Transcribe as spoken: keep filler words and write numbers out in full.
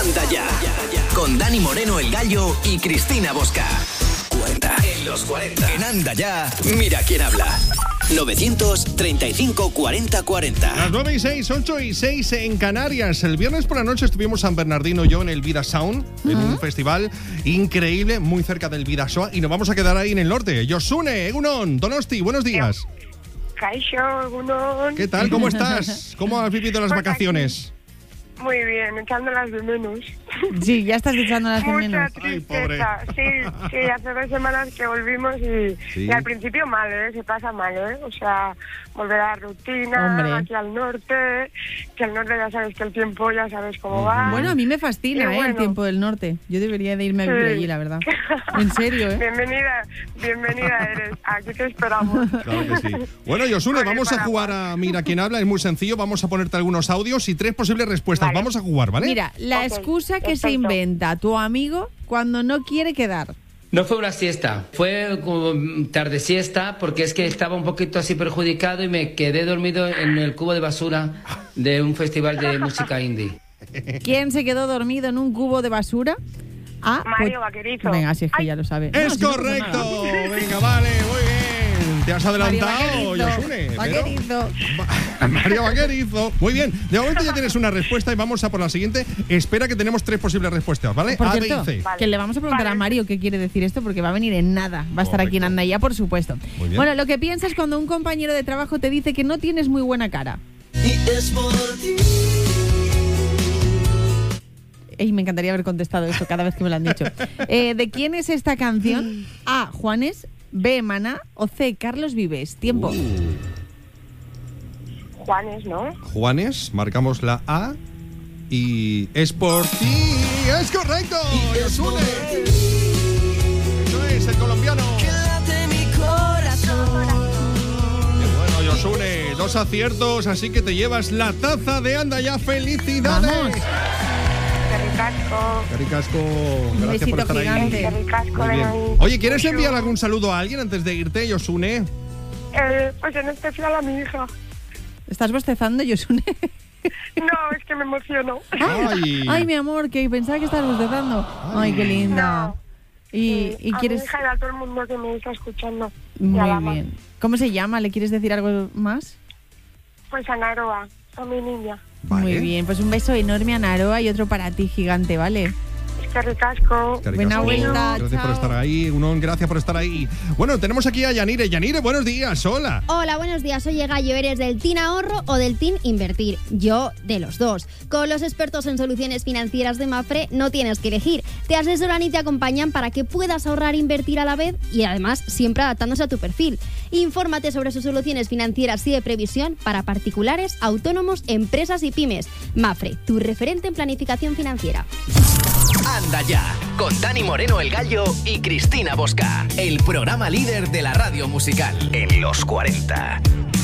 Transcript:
Anda ya, con Dani Moreno el Gallo y Cristina Bosca. cuarenta en los cuarenta. En Anda ya, mira quién habla. novecientos treinta y cinco cuarenta cuarenta. Las nueve y seis, ocho y seis en Canarias. El viernes por la noche estuvimos San Bernardino y yo en el Vida Sound, uh-huh. en un festival increíble, muy cerca del Bidasoa, y nos vamos a quedar ahí en el norte. Yosune, Egunon, Donosti, buenos días. Kaixo, Egunon. ¿Qué tal? ¿Cómo estás? ¿Cómo has vivido las pues vacaciones? Aquí. Muy bien, echándolas de menos. Sí, ya estás echándolas de Mucha menos. tristeza. Ay, sí, sí, hace dos semanas que volvimos y, sí. y al principio mal, ¿eh? Se pasa mal, ¿eh? O sea, volver a la rutina, Hombre. aquí al norte, que al norte ya sabes que el tiempo ya sabes cómo va. Bueno, a mí me fascina, ¿eh? Bueno. El tiempo del norte. Yo debería de irme a vivir sí. allí, la verdad. En serio, ¿eh? Bienvenida, bienvenida eres. Aquí te esperamos. Claro que sí. Bueno, Yosune, vamos a jugar a Mira quién habla. Es muy sencillo. Vamos a ponerte algunos audios y tres posibles respuestas. Vale. Vamos a jugar, ¿vale? Mira, la okay, excusa que perfecto. se inventa tu amigo cuando no quiere quedar. No fue una siesta, fue tarde siesta porque es que estaba un poquito así perjudicado y me quedé dormido en el cubo de basura de un festival de música indie. ¿Quién se quedó dormido en un cubo de basura? Ah, Mario pues, Vaquerizo. Venga, si es que Ay. ya lo sabe. Es no, correcto. Si no venga, vale, muy bien. ¿Te has adelantado, Yosune? Vaquerizo. Pero... Mario Vaquerizo. Muy bien. De momento ya tienes una respuesta y vamos a por la siguiente. Espera que tenemos tres posibles respuestas, ¿vale? Por A, cierto, B y C. Vale. Que le vamos a preguntar vale. a Mario qué quiere decir esto porque va a venir en nada. Va a estar Correcto. aquí en Anda ya, por supuesto. Bueno, lo que piensas cuando un compañero de trabajo te dice que no tienes muy buena cara. Y es por ti. Ey, me encantaría haber contestado eso cada vez que me lo han dicho. Eh, ¿De quién es esta canción? A, Juanes, B, Maná o C, Carlos Vives. Tiempo. Uh. Juanes, ¿no? Juanes, marcamos la A y es por ti. ¡Es correcto! ¡Yosune! Eso es, el colombiano. Quédate mi corazón. Qué bueno, Yosune. Dos aciertos, así que te llevas la taza de Anda ya. ¡Felicidades! ¡Vamos! Caricasco. Caricasco, gracias Un besito por estar gigante. ahí. Caricasco, Muy bien. Oye, ¿quieres enviar algún saludo a alguien antes de irte, Yosune? Eh, pues en especial a mi hija. ¿Estás bostezando, Yosune? No, es que me emociono. Ay, Ay mi amor, que pensaba que estabas bostezando. Ay, Ay qué linda. No. Y, sí, y a quieres... mi hija y a todo el mundo que me está escuchando. Muy bien. ¿Cómo se llama? ¿Le quieres decir algo más? Pues a Naroa, a mi niña. Vale. Muy bien, pues un beso enorme a Naroa y otro para ti, gigante, ¿vale? Qué ricasco. Buena vuelta. Gracias chao. por estar ahí. Unón, gracias por estar ahí. Bueno, tenemos aquí a Yanire. Yanire, buenos días. Hola. Hola, buenos días. Oye, Gallo, ¿eres del Team Ahorro o del Team Invertir? Yo, de los dos. Con los expertos en soluciones financieras de Mapfre no tienes que elegir. Te asesoran y te acompañan para que puedas ahorrar e invertir a la vez y además siempre adaptándose a tu perfil. Infórmate sobre sus soluciones financieras y de previsión para particulares, autónomos, empresas y pymes. Mapfre, tu referente en planificación financiera. Anda ya, con Dani Moreno el Gallo y Cristina Bosca, el programa líder de la radio musical en los cuarenta.